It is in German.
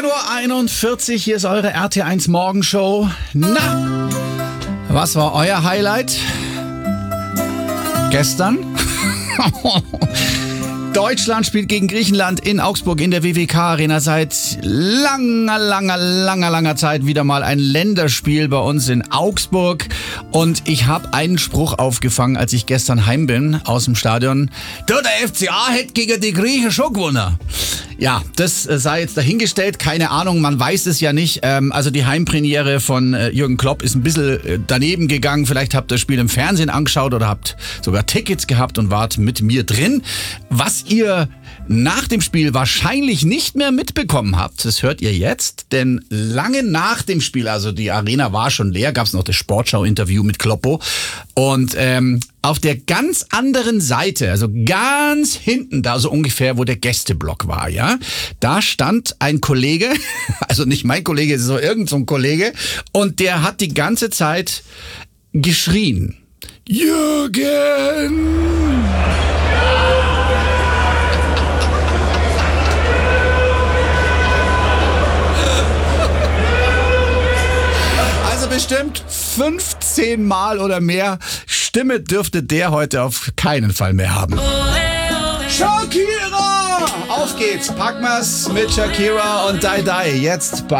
9:41 Uhr, hier ist eure RT1 Morgenshow. Na, was war euer Highlight? Gestern? Deutschland spielt gegen Griechenland in Augsburg in der WWK-Arena. Seit langer Zeit wieder mal ein Länderspiel bei uns in Augsburg. Und ich habe einen Spruch aufgefangen, als ich gestern heim bin aus dem Stadion. Der FCA hätte gegen die Griechen schon gewonnen. Ja, das sei jetzt dahingestellt. Keine Ahnung, man weiß es ja nicht. Also die Heimpremiere von Jürgen Klopp ist ein bisschen daneben gegangen. Vielleicht habt ihr das Spiel im Fernsehen angeschaut oder habt sogar Tickets gehabt und wart mit mir drin. Was ihr nach dem Spiel wahrscheinlich nicht mehr mitbekommen habt, das hört ihr jetzt. Denn lange nach dem Spiel, also die Arena war schon leer, gab es noch das Sportschau-Interview mit Kloppo. Und auf der ganz anderen Seite, also ganz hinten, da so ungefähr, wo der Gästeblock war, ja, da stand ein Kollege, also nicht mein Kollege, so irgend so ein Kollege, und der hat die ganze Zeit geschrien. Jürgen! Also bestimmt 15 Mal oder mehr. Stimme dürfte der heute auf keinen Fall mehr haben. Shakira! Auf geht's, packen wir's mit Shakira und Die Die. Jetzt bei